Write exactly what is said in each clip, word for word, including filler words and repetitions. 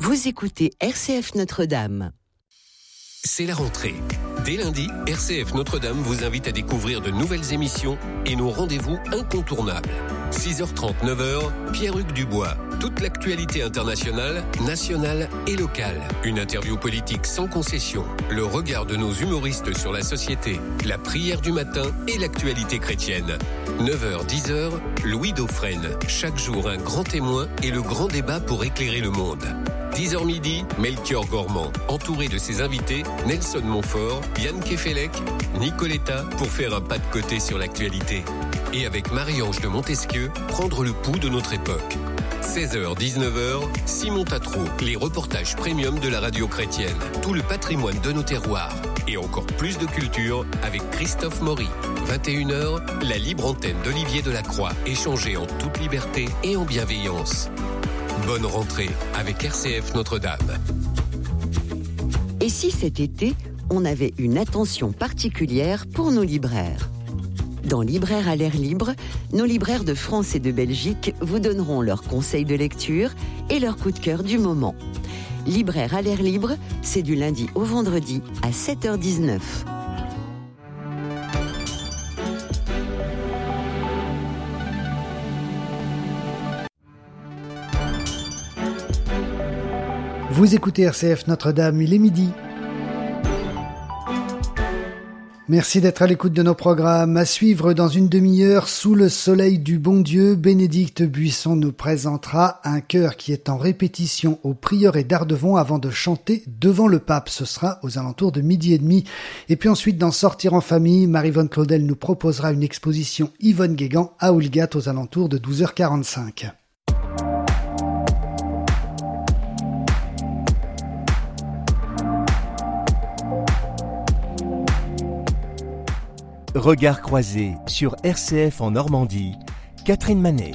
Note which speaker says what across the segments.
Speaker 1: Vous écoutez R C F Notre-Dame.
Speaker 2: C'est la rentrée. Dès lundi, R C F Notre-Dame vous invite à découvrir de nouvelles émissions et nos rendez-vous incontournables. six heures trente, neuf heures, Pierre-Hugues Dubois. Toute l'actualité internationale, nationale et locale. Une interview politique sans concession. Le regard de nos humoristes sur la société. La prière du matin et l'actualité chrétienne. neuf heures, dix heures, Louis Dauphren. Chaque jour, un grand témoin et le grand débat pour éclairer le monde. dix heures midi, Melchior Gormand, entouré de ses invités, Nelson Montfort, Yann Kefelec, Nicoletta, pour faire un pas de côté sur l'actualité. Et avec Marie-Ange de Montesquieu, prendre le pouls de notre époque. seize heures, dix-neuf heures, Simon Tatro, les reportages premium de la radio chrétienne. Tout le patrimoine de nos terroirs. Et encore plus de culture avec Christophe Maury. vingt et une heures, la libre antenne d'Olivier Delacroix, échangée en toute liberté et en bienveillance. Bonne rentrée avec R C F Notre-Dame.
Speaker 1: Et si cet été, on avait une attention particulière pour nos libraires ? Dans Libraires à l'air libre, nos libraires de France et de Belgique vous donneront leurs conseils de lecture et leurs coups de cœur du moment. Libraires à l'air libre, c'est du lundi au vendredi à sept heures dix-neuf.
Speaker 3: Vous écoutez R C F Notre-Dame, il est midi. Merci d'être à l'écoute de nos programmes. À suivre dans une demi-heure, Sous le soleil du bon Dieu, Bénédicte Buisson nous présentera un chœur qui est en répétition au prieuré d'Ardevon avant de chanter devant le pape. Ce sera aux alentours de midi et demi. Et puis ensuite, dans Sortir en famille, Marie-Vonne Claudel nous proposera une exposition Yvonne Guégan à Oulgat aux alentours de douze heures quarante-cinq.
Speaker 4: Regard croisé sur R C F en Normandie, Catherine Manet.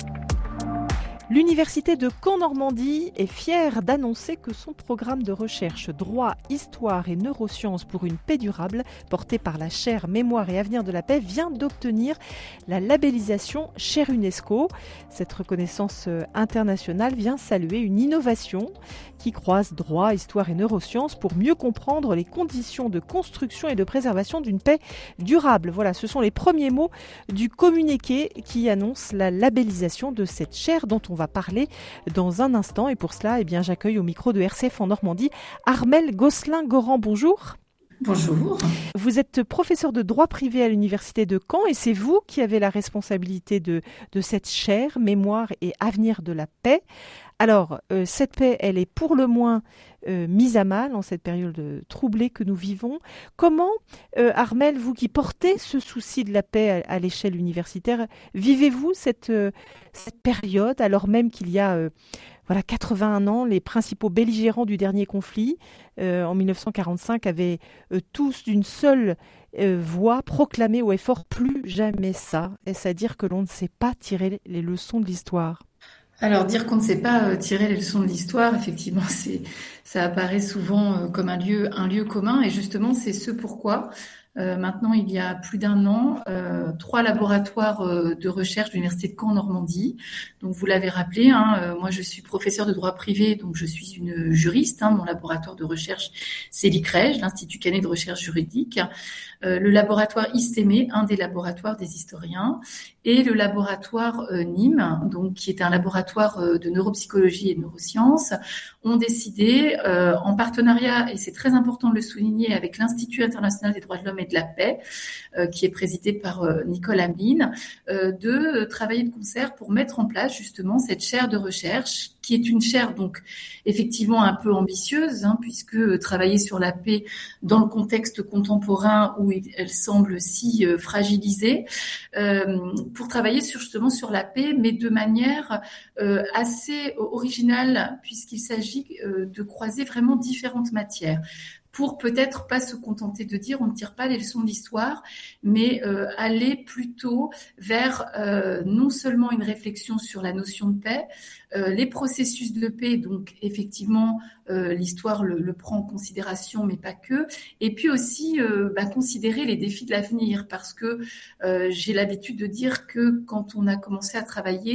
Speaker 5: L'Université de Caen-Normandie est fière d'annoncer que son programme de recherche droit, histoire et neurosciences pour une paix durable, porté par la chaire Mémoire et avenir de la paix, vient d'obtenir la labellisation chaire UNESCO. Cette reconnaissance internationale vient saluer une innovation qui croise droit, histoire et neurosciences pour mieux comprendre les conditions de construction et de préservation d'une paix durable. Voilà, ce sont les premiers mots du communiqué qui annonce la labellisation de cette chaire dont on va parler dans un instant. Et pour cela, eh bien, j'accueille au micro de R C F en Normandie Armelle Gosselin-Goran. Bonjour.
Speaker 6: Bonjour.
Speaker 5: Vous êtes professeur de droit privé à l'Université de Caen et c'est vous qui avez la responsabilité de, de cette chaire Mémoire et avenir de la paix. Alors, euh, cette paix, elle est pour le moins euh, mise à mal en cette période troublée que nous vivons. Comment, euh, Armelle, vous qui portez ce souci de la paix à, à l'échelle universitaire, vivez-vous cette, euh, cette période alors même qu'il y a euh, voilà, quatre-vingt-un ans, les principaux belligérants du dernier conflit, euh, en dix-neuf cent quarante-cinq, avaient euh, tous d'une seule euh, voix proclamé au effort « plus jamais ça ». Est-ce à dire que l'on ne sait pas tirer les leçons de l'histoire ?
Speaker 6: Alors, dire qu'on ne sait pas tirer les leçons de l'histoire, effectivement, c'est, ça apparaît souvent comme un lieu, un lieu commun. Et justement, c'est ce pourquoi, euh, maintenant, il y a plus d'un an, euh, trois laboratoires euh, de recherche de l'Université de Caen-Normandie. Donc, vous l'avez rappelé, hein, euh, moi, je suis professeure de droit privé, donc je suis une juriste. Hein, mon laboratoire de recherche, c'est l'I C R E J, l'Institut Canet de recherche juridique. Euh, le laboratoire ISTEME, un des laboratoires des historiens, et le laboratoire euh, Nîmes, donc qui est un laboratoire euh, de neuropsychologie et de neurosciences, ont décidé, euh, en partenariat, et c'est très important de le souligner, avec l'Institut international des droits de l'homme et de la paix, euh, qui est présidé par euh, Nicole Hamelin, euh, de travailler de concert pour mettre en place justement cette chaire de recherche, qui est une chaire donc effectivement un peu ambitieuse, hein, puisque travailler sur la paix dans le contexte contemporain où elle semble si euh, fragilisée, euh, pour travailler sur, justement sur la paix, mais de manière euh, assez originale, puisqu'il s'agit euh, de croiser vraiment différentes matières, pour peut-être pas se contenter de dire on ne tire pas les leçons de l'histoire, mais euh, aller plutôt vers euh, non seulement une réflexion sur la notion de paix, euh, les processus de paix, donc effectivement euh, l'histoire le, le prend en considération, mais pas que, et puis aussi euh, bah, considérer les défis de l'avenir, parce que euh, j'ai l'habitude de dire que quand on a commencé à travailler,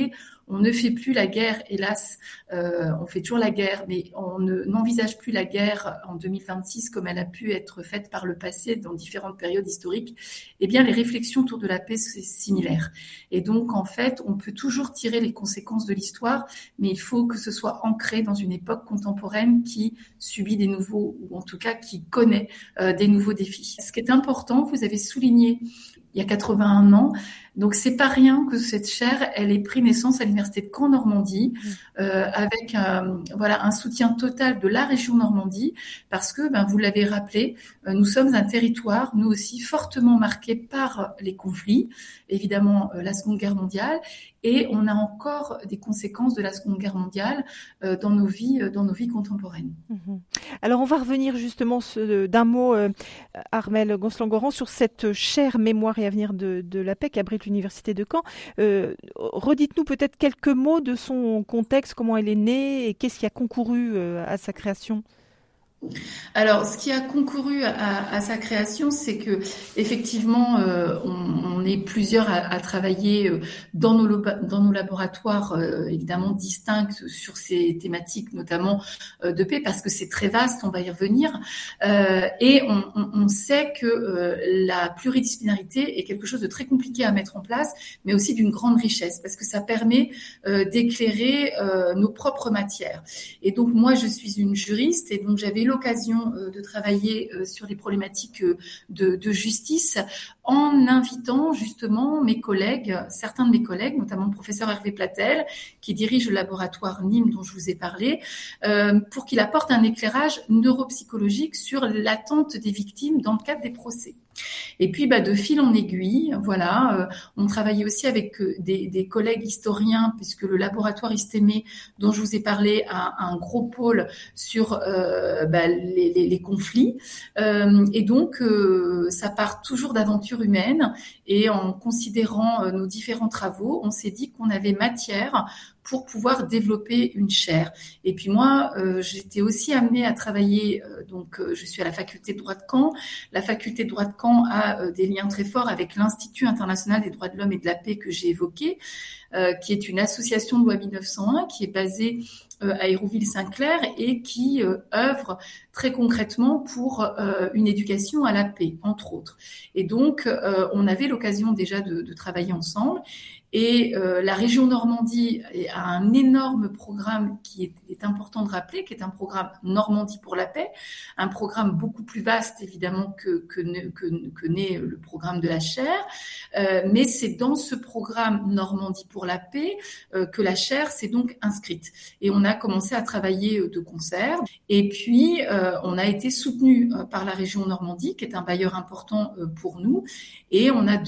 Speaker 6: on ne fait plus la guerre, hélas, euh, on fait toujours la guerre, mais on ne, n'envisage plus la guerre en deux mille vingt-six comme elle a pu être faite par le passé dans différentes périodes historiques, eh bien, les réflexions autour de la paix, c'est similaire. Et donc, en fait, on peut toujours tirer les conséquences de l'histoire, mais il faut que ce soit ancré dans une époque contemporaine qui subit des nouveaux, ou en tout cas qui connaît euh, des nouveaux défis. Ce qui est important, vous avez souligné il y a quatre-vingt-un ans. Donc, c'est pas rien que cette chaire, elle ait pris naissance à l'Université de Caen Normandie, euh, avec euh, voilà, un soutien total de la région Normandie, parce que, ben, vous l'avez rappelé, euh, nous sommes un territoire, nous aussi, fortement marqué par les conflits, évidemment euh, la Seconde Guerre mondiale, et on a encore des conséquences de la Seconde Guerre mondiale euh, dans nos vies, euh, dans nos vies contemporaines.
Speaker 5: Mmh. Alors, on va revenir justement ce, d'un mot, euh, Armelle Gonce-Langoran, sur cette chaire Mémoire et Avenir de, de la paix qu'abrite l'Université de Caen. Euh, redites-nous peut-être quelques mots de son contexte, comment elle est née et qu'est-ce qui a concouru euh, à sa création.
Speaker 6: Alors, ce qui a concouru à, à sa création, c'est que effectivement, euh, on, on est plusieurs à, à travailler dans nos, dans nos laboratoires, euh, évidemment distincts sur ces thématiques, notamment euh, de paix, parce que c'est très vaste. On va y revenir, euh, et on, on, on sait que euh, la pluridisciplinarité est quelque chose de très compliqué à mettre en place, mais aussi d'une grande richesse, parce que ça permet euh, d'éclairer euh, nos propres matières. Et donc, moi, je suis une juriste, et donc j'avais l'occasion de travailler sur les problématiques de, de justice en invitant justement mes collègues, certains de mes collègues, notamment le professeur Hervé Platel, qui dirige le laboratoire Nîmes dont je vous ai parlé, euh, pour qu'il apporte un éclairage neuropsychologique sur l'attente des victimes dans le cadre des procès. Et puis, bah, de fil en aiguille, voilà, euh, on travaillait aussi avec euh, des, des collègues historiens, puisque le laboratoire Istémé, dont je vous ai parlé, a, a un gros pôle sur euh, bah, les, les, les conflits. Euh, et donc, euh, ça part toujours d'aventures humaines. Et en considérant euh, nos différents travaux, on s'est dit qu'on avait matière pour pouvoir développer une chaire. Et puis moi, euh, j'étais aussi amenée à travailler, euh, donc euh, je suis à la faculté de droit de Caen. La faculté de droit de Caen a euh, des liens très forts avec l'Institut international des droits de l'homme et de la paix que j'ai évoqué, euh, qui est une association de loi mille neuf cent un, qui est basée euh, à Hérouville-Saint-Clair et qui euh, œuvre très concrètement pour euh, une éducation à la paix, entre autres. Et donc, euh, on avait l'occasion déjà de, de travailler ensemble. Et euh, la région Normandie a un énorme programme qui est, est important de rappeler, qui est un programme Normandie pour la paix, un programme beaucoup plus vaste évidemment que, que, que, que n'est le programme de la chaire. Euh, mais c'est dans ce programme Normandie pour la paix euh, que la chaire s'est donc inscrite. Et on a commencé à travailler de concert. Et puis, euh, on a été soutenu euh, par la région Normandie, qui est un bailleur important euh, pour nous. Et on a